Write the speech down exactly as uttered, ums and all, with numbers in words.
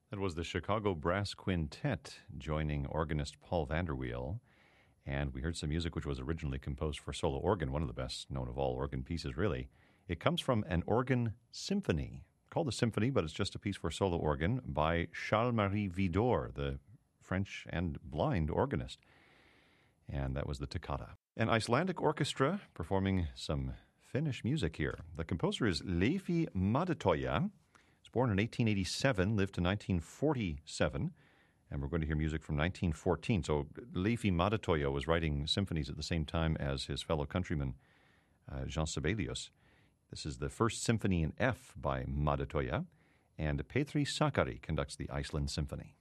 That was the Chicago Brass Quintet joining organist Paul Vanderweel. And we heard some music which was originally composed for solo organ, one of the best known of all organ pieces, really. It comes from an organ symphony, called a symphony, but it's just a piece for solo organ by Charles-Marie Widor, the French and blind organist. And that was the Toccata. An Icelandic orchestra performing some Finnish music here. The composer is Leifi Madetoja. He was born in eighteen eighty-seven, lived to nineteen forty-seven, and we're going to hear music from nineteen fourteen. So Leifi Madetoja was writing symphonies at the same time as his fellow countryman uh, Jean Sibelius. This is the first symphony in F by Madetoja, and Petri Sakari conducts the Iceland Symphony.